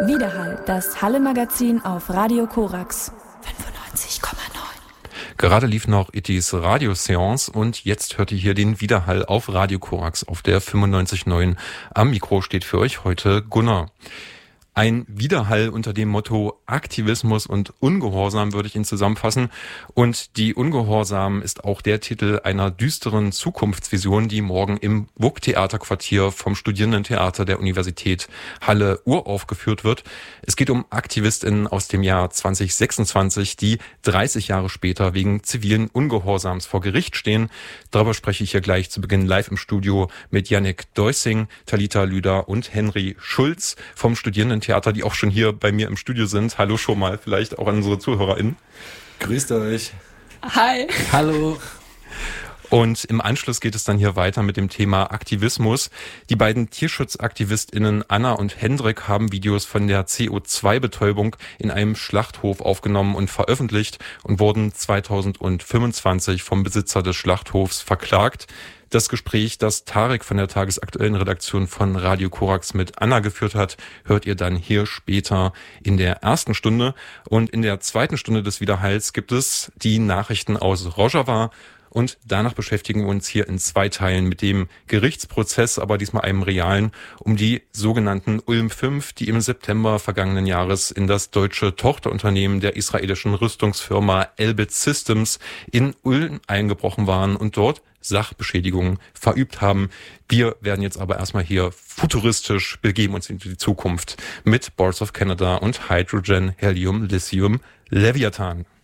Widerhall, das Halle-Magazin auf Radio Korax 95,9. Gerade lief noch Itis Radioseance und jetzt hört ihr hier den Widerhall auf Radio Korax auf der 95,9. Am Mikro steht für euch heute Gunnar. Ein Widerhall unter dem Motto Aktivismus und Ungehorsam würde ich ihn zusammenfassen. Und die Ungehorsam ist auch der Titel einer düsteren Zukunftsvision, die morgen im WUK-Theaterquartier vom Studierendentheater der Universität Halle uraufgeführt wird. Es geht um AktivistInnen aus dem Jahr 2026, die 30 Jahre später wegen zivilen Ungehorsams vor Gericht stehen. Darüber spreche ich hier gleich zu Beginn live im Studio mit Yannick Deusing, Talita Lüder und Henry Schulz vom Studierendentheater, die auch schon hier bei mir im Studio sind. Hallo schon mal, vielleicht auch an unsere ZuhörerInnen. Grüßt euch. Hi. Hallo. Und im Anschluss geht es dann hier weiter mit dem Thema Aktivismus. Die beiden TierschutzaktivistInnen Anna und Hendrik haben Videos von der CO2-Betäubung in einem Schlachthof aufgenommen und veröffentlicht und wurden 2025 vom Besitzer des Schlachthofs verklagt. Das Gespräch, das Tarek von der tagesaktuellen Redaktion von Radio Korax mit Anna geführt hat, hört ihr dann hier später in der ersten Stunde. Und in der zweiten Stunde des Widerhalls gibt es die Nachrichten aus Rojava. Und danach beschäftigen wir uns hier in 2 Teilen mit dem Gerichtsprozess, aber diesmal einem realen, um die sogenannten Ulm 5, die im September vergangenen Jahres in das deutsche Tochterunternehmen der israelischen Rüstungsfirma Elbit Systems in Ulm eingebrochen waren und dort Sachbeschädigungen verübt haben. Wir werden jetzt aber erstmal hier futuristisch begeben uns in die Zukunft mit Boards of Canada und Hydrogen, Helium, Lithium, Leviathan.